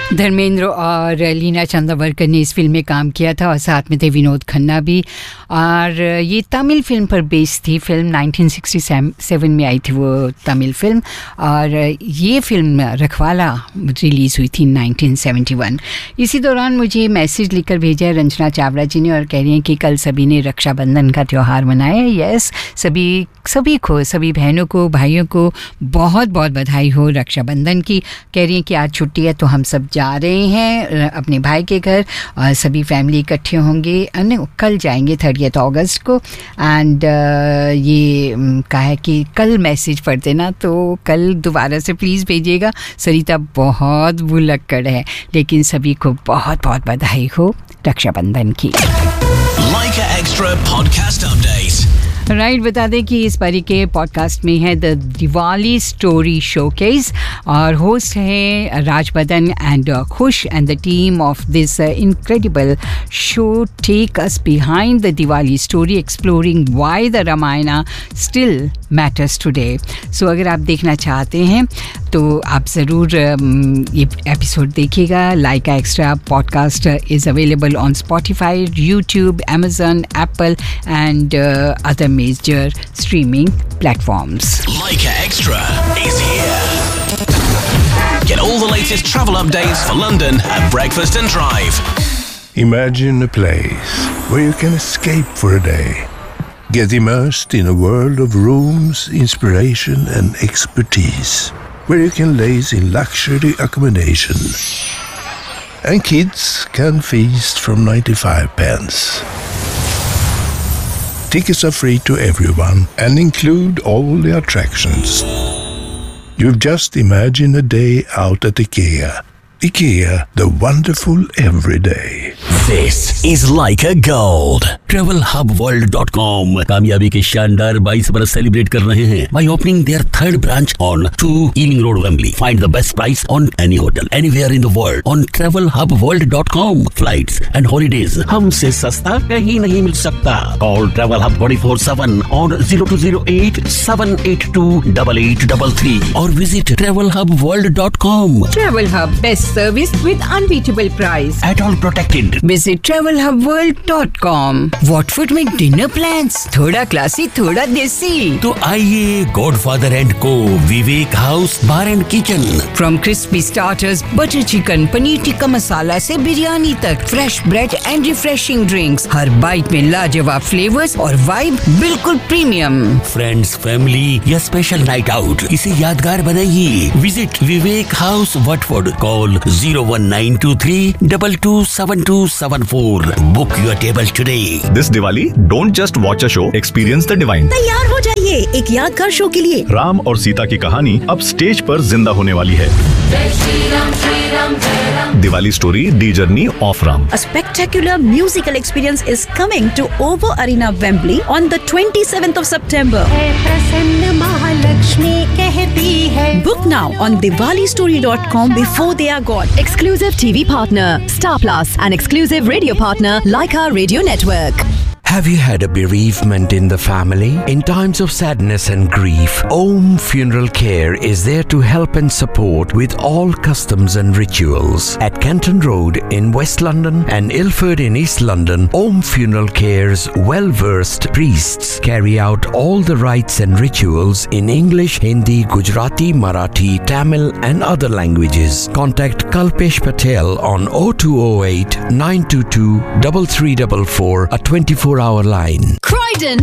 धर्मेंद्र और लीना चंदावरकर ने इस फिल्म में काम किया था और साथ में थे विनोद खन्ना भी। और ये तमिल फिल्म पर बेस्ड थी। फिल्म 1967 में आई थी वो तमिल फिल्म, और ये फिल्म रखवाला रिलीज़ हुई थी 1971। इसी दौरान मुझे मैसेज लिखकर भेजा है रंजना चावड़ा जी ने, और कह रही हैं कि कल सभी ने रक्षाबंधन का त्यौहार मनाया। यस, सभी बहनों को, भाइयों को बहुत बहुत बधाई हो रक्षाबंधन की। कह रही हैं कि आज छुट्टी है तो हम सब जा रहे हैं अपने भाई के घर, और सभी फैमिली इकट्ठे होंगे। कल जाएंगे 30 अगस्त को। एंड ये कहा है कि कल मैसेज पढ़ देना, तो कल दोबारा से प्लीज़ भेजिएगा। सरिता बहुत भुलक्कड़ है, लेकिन सभी को बहुत बहुत बधाई हो रक्षाबंधन की। Like Extra Podcast Update. Right, बता दें कि इस बारी के पॉडकास्ट में है द दिवाली स्टोरी शोकेस, और होस्ट है राज बदन एंड खुश, and the team of this incredible show take us behind the Diwali story, exploring why the Ramayan still matters today. सो अगर आप देखना चाहते हैं तो आप ज़रूर ये एपिसोड देखिएगा। लाइका extra podcast is available on Spotify, YouTube, Amazon, Apple and other major streaming platforms. Leica Extra is here. Get all the latest travel updates for London at Breakfast and Drive. Imagine a place where you can escape for a day. Get immersed in a world of rooms, inspiration and expertise. Where you can laze in luxury accommodation. And kids can feast from 95 pence. Tickets are free to everyone and include all the attractions. You've just imagined a day out at IKEA. IKEA, the wonderful everyday. This is Leica Gold. TravelHubWorld.com कामयाबी के शानदार 22 बरस celebrate कर रहे हैं by opening their third branch on 2 Ealing Road, Wembley. Find the best price on any hotel anywhere in the world on TravelHubWorld.com. Flights and holidays हमसे सस्ता कहीं नहीं मिल सकता. Call Travel Hub 24/7 on 0208 782 8833 or visit TravelHubWorld.com. Travel Hub, best service with unbeatable price. At all protected. Visit TravelHubWorld.com. Watford में dinner plans, थोड़ा classy थोड़ा देसी। तो आइए गॉडफादर एंड को विवेक house bar and kitchen. From crispy starters, butter chicken, paneer tikka masala से बिरयानी तक, fresh bread and refreshing drinks, her bite में लाजवाब फ्लेवर्स और वाइब बिल्कुल प्रीमियम। फ्रेंड्स, फैमिली या स्पेशल नाइट आउट, इसे यादगार बनाइए। Visit Vivek house Watford. Call 01923 227274. Book your table today. This Diwali, don't just watch a show, experience the divine. तैयार हो जाइए एक यादगार शो के लिए। राम और सीता की कहानी अब स्टेज पर जिंदा होने वाली है। Diwali story, The Journey of Ram. A spectacular musical experience is coming to OVO Arena, Wembley on the 27th of September. Book now on diwalistory.com before they are gone. Exclusive TV partner, Star Plus, and exclusive radio partner, Leica Radio Network. Have you had a bereavement in the family? In times of sadness and grief, Om Funeral Care is there to help and support with all customs and rituals. At Kenton Road in West London and Ilford in East London, Om Funeral Care's well-versed priests carry out all the rites and rituals in English, Hindi, Gujarati, Marathi, Tamil and other languages. Contact Kalpesh Patel on 0208 922 3344, a 24-hour line. Croydon